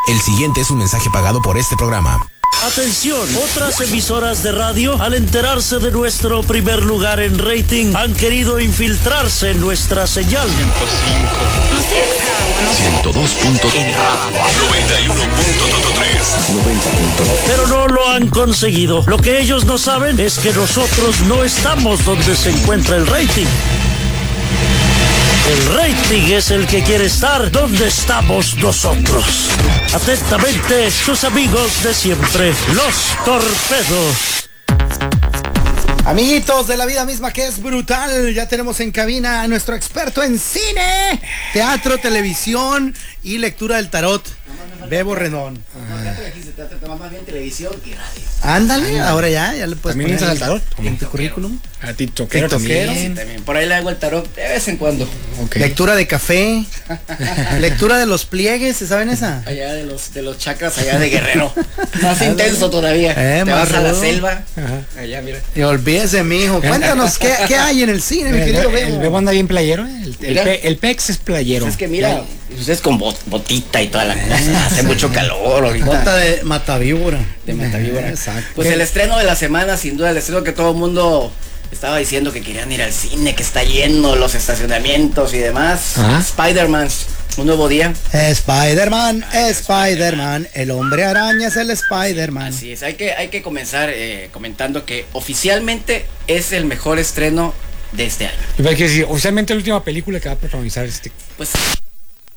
El siguiente es un mensaje pagado por este programa. Atención, otras emisoras de radio, al enterarse de nuestro primer lugar en rating, han querido infiltrarse en nuestra señal. 102.3, 91.3. Pero no lo han conseguido. Lo que ellos no saben es que nosotros no estamos donde se encuentra el rating. El rating es el que quiere estar donde estamos nosotros. Atentamente, sus amigos de siempre, los Torpedos. Amiguitos de la vida misma que es brutal, ya tenemos en cabina a nuestro experto en cine, teatro, televisión y lectura del tarot, Bebo Rendón. Más bien televisión y radio. Ándale, ahora ya le puedes ¿También poner al tarot? en tu currículum. A TikTokero también. Sí, también. Por ahí le hago el tarot de vez en cuando. Okay. Lectura de café, lectura de los pliegues, ¿se saben esa? Allá de los chakras, allá de Guerrero. Más intenso todavía. Te más vas a la rudo. selva. Ajá. Allá, mira. Y olvídese, mijo. Cuéntanos, ¿qué hay en el cine, mi querido El Bebo? Bebo anda bien playero. Mira. El Pex es playero. Es que mira, ustedes con botita y toda la cosa. Hace mucho calor. Bota de matavíbora. De Matavíbora. Exacto. Pues el estreno de la semana, sin duda, el estreno que todo el mundo estaba diciendo que querían ir al cine, que está lleno los estacionamientos y demás. Ajá. Spider-Man, un nuevo día. Spider-Man, el hombre araña es el Spider-Man. Así es, hay que comenzar comentando que oficialmente es el mejor estreno de este año. Y para que decir, oficialmente la última película que va a protagonizar Pues